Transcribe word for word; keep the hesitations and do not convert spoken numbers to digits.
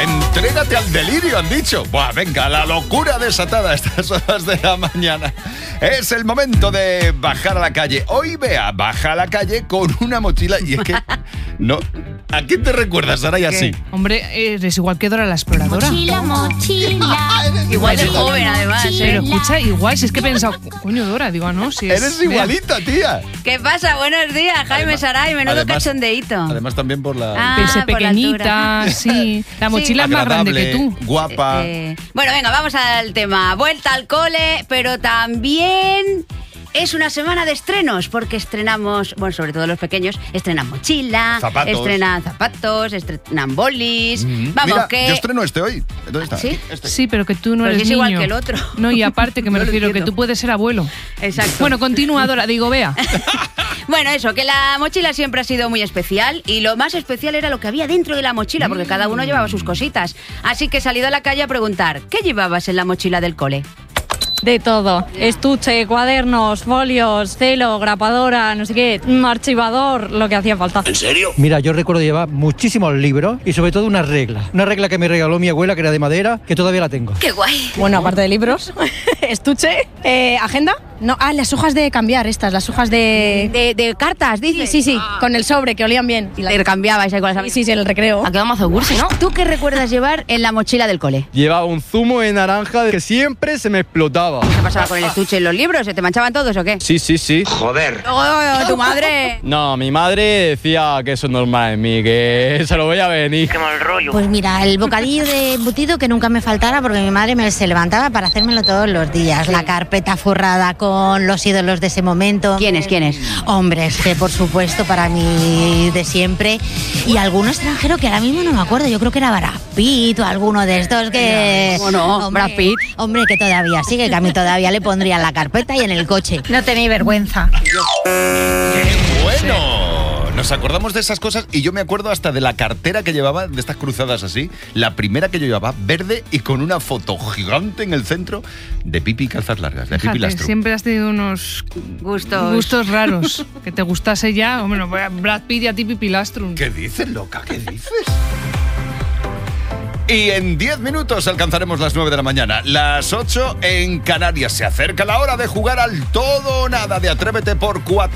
Entrégate al delirio, han dicho. Buah, venga, la locura desatada a estas horas de la mañana. Es el momento de bajar a la calle. Hoy, Bea, baja a la calle con una mochila y es que... no. ¿A quién te recuerdas, Sara, y así? Hombre, eres igual que Dora la Exploradora. Mochila, mochila. Igual de joven, además, ¿eh? Pero escucha, igual, si es que he pensado, coño, Dora, digo, ah, no, si es... Eres igualita, tía. ¿Qué pasa? Buenos días, Jaime Además- Saray, menudo además- cachondeíto. Además también por la... Ah, Pese por la pequeñita, altura. sí. La mochila es más grande agradable, que tú. guapa. Eh, bueno, venga, vamos al tema. Vuelta al cole, pero también es una semana de estrenos, porque estrenamos, bueno, sobre todo los pequeños, estrenan mochila, Zapatos. estrenan zapatos, estrenan bolis. Mm. Vamos, Mira, que... yo estreno este hoy. ¿Dónde está? ¿Sí? Aquí, este. Sí, pero que tú no Pero eres si es niño. igual que el otro. No, y aparte que me No lo refiero que entiendo. tú puedes ser abuelo. Exacto. Bueno, continúa, Dora, digo, Bea. Bueno, eso, que la mochila siempre ha sido muy especial y lo más especial era lo que había dentro de la mochila, porque cada uno llevaba sus cositas. Así que he salido a la calle a preguntar, ¿qué llevabas en la mochila del cole? De todo. Estuche, cuadernos, folios, celo, grapadora, no sé qué, un archivador, lo que hacía falta. Mira, yo recuerdo llevar muchísimos libros y sobre todo una regla. Una regla que me regaló mi abuela, que era de madera, que todavía la tengo. ¡Qué guay! Bueno, aparte de libros, estuche, eh, agenda. No, ah, las hojas de cambiar, estas, las hojas de... De, de cartas, Sí, dices. sí, sí, con el sobre, que olían bien. Y la... Intercambiabais ahí con las Sí, amigas. sí, sí, el recreo. Ha quedado mazo cursi, ¿no? ¿Tú qué recuerdas llevar en la mochila del cole? Llevaba un zumo de naranja que siempre se me explotaba. ¿Qué pasaba con el estuche y los libros? ¿Se te manchaban todos o qué? Sí, sí, sí. ¡Oh, tu madre! No, mi madre decía que eso es normal en mí, que se lo voy a venir. Pues mira, el bocadillo de embutido que nunca me faltara porque mi madre me se levantaba para hacérmelo todos los días. La carpeta forrada con los ídolos de ese momento. ¿Quiénes, quiénes? Hombres, que por supuesto para mí de siempre. Y alguno extranjero que ahora mismo no me acuerdo. Yo creo que era Brad Pitt o alguno de estos que... ¿Cómo no? Hombre, Brad Pitt. Hombre, que todavía sigue, que a mí todavía le pondría en la carpeta y en el coche. No tenéis vergüenza. ¡Qué bueno! Nos acordamos de esas cosas y yo me acuerdo hasta de la cartera que llevaba, de estas cruzadas así. La primera que yo llevaba, verde y con una foto gigante en el centro de Pipi y calzas largas, de Pipi Fíjate, Lastro. siempre has tenido unos Gustos. gustos raros. Que te gustase ya, hombre, no, Brad Pitt y a ti Pipi Lastrum. ¿Qué dices, loca? ¿Qué dices? Y en diez minutos alcanzaremos las nueve de la mañana, las ocho en Canarias. Se acerca la hora de jugar al todo o nada de Atrévete por cuatro.